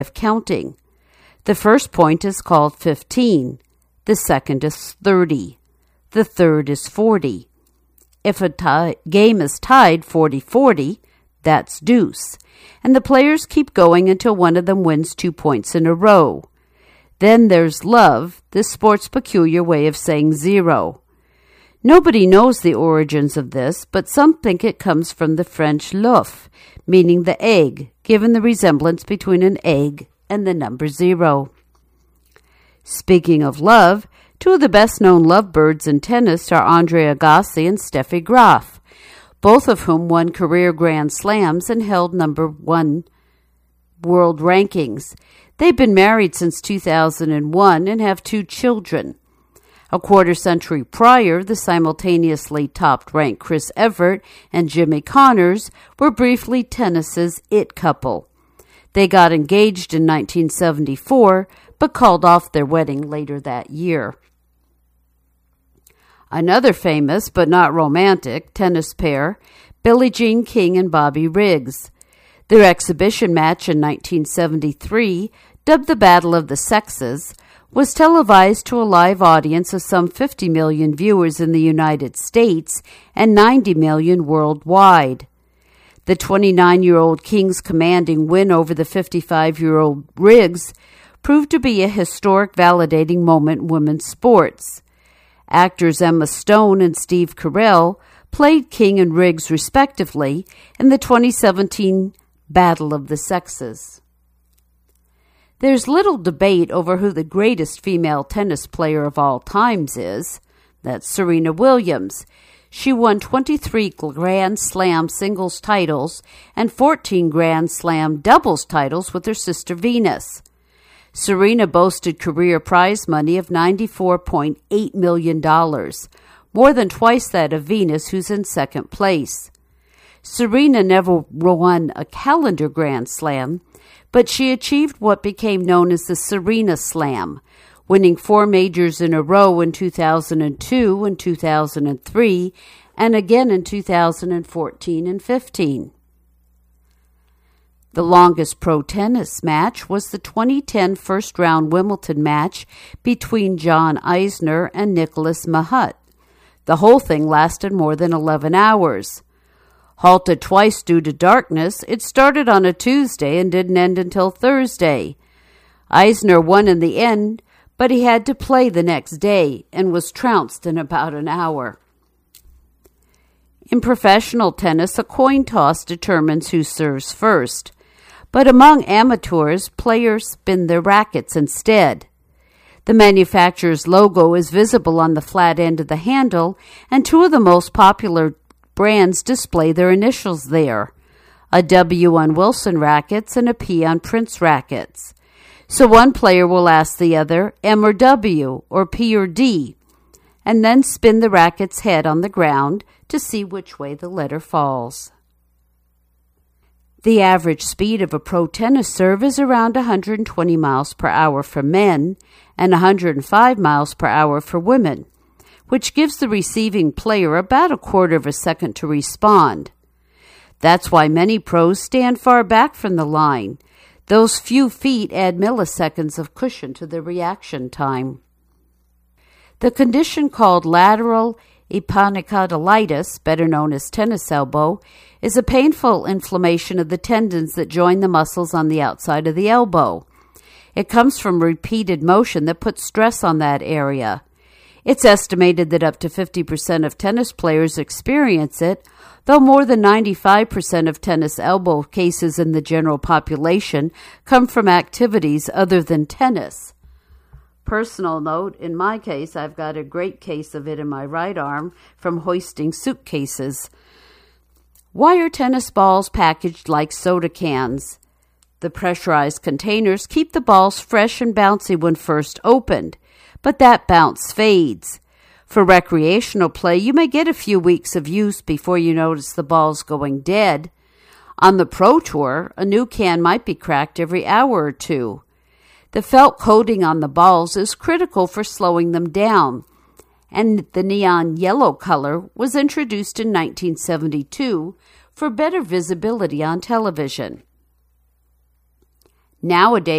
counting. The first point is called 15. The second is 30. The third is 40. If a game is tied 40-40, that's deuce, and the players keep going until one of them wins 2 points in a row. Then there's love, this sport's peculiar way of saying zero. Nobody knows the origins of this, but some think it comes from the French l'œuf, meaning the egg, given the resemblance between an egg and the number 0. Speaking of love, two of the best-known lovebirds in tennis are Andre Agassi and Steffi Graf, both of whom won career Grand Slams and held number 1 world rankings. They've been married since 2001 and have 2 children. A quarter-century prior, the simultaneously top-ranked Chris Evert and Jimmy Connors were briefly tennis's it couple. They got engaged in 1974, but called off their wedding later that year. Another famous, but not romantic, tennis pair, Billie Jean King and Bobby Riggs. Their exhibition match in 1973, dubbed the Battle of the Sexes, was televised to a live audience of some 50 million viewers in the United States and 90 million worldwide. The 29-year-old King's commanding win over the 55-year-old Riggs proved to be a historic, validating moment in women's sports. Actors Emma Stone and Steve Carell played King and Riggs respectively in the 2017 Battle of the Sexes. There's little debate over who the greatest female tennis player of all times is. That's Serena Williams. She won 23 Grand Slam singles titles and 14 Grand Slam doubles titles with her sister Venus. Serena boasted career prize money of $94.8 million, more than twice that of Venus, who's in second place. Serena never won a calendar Grand Slam, but she achieved what became known as the Serena Slam, winning 4 majors in a row in 2002 and 2003, and again in 2014 and 15. The longest pro tennis match was the 2010 first-round Wimbledon match between John Isner and Nicholas Mahut. The whole thing lasted more than 11 hours. Halted twice due to darkness, it started on a Tuesday and didn't end until Thursday. Isner won in the end, but he had to play the next day and was trounced in about an hour. In professional tennis, a coin toss determines who serves first. But among amateurs, players spin their rackets instead. The manufacturer's logo is visible on the flat end of the handle, and 2 of the most popular brands display their initials there, a W on Wilson rackets and a P on Prince rackets. So one player will ask the other M or W or P or D, and then spin the racket's head on the ground to see which way the letter falls. The average speed of a pro tennis serve is around 120 miles per hour for men and 105 miles per hour for women, which gives the receiving player about a quarter of a second to respond. That's why many pros stand far back from the line. Those few feet add milliseconds of cushion to the reaction time. The condition called lateral epicondylitis, better known as tennis elbow, is a painful inflammation of the tendons that join the muscles on the outside of the elbow. It comes from repeated motion that puts stress on that area. It's estimated that up to 50% of tennis players experience it, though more than 95% of tennis elbow cases in the general population come from activities other than tennis. Personal note, in my case, I've got a great case of it in my right arm from hoisting suitcases. Why are tennis balls packaged like soda cans? The pressurized containers keep the balls fresh and bouncy when first opened, but that bounce fades. For recreational play, you may get a few weeks of use before you notice the balls going dead. On the Pro Tour, a new can might be cracked every hour or 2. The felt coating on the balls is critical for slowing them down, and the neon yellow color was introduced in 1972 for better visibility on television. Nowadays,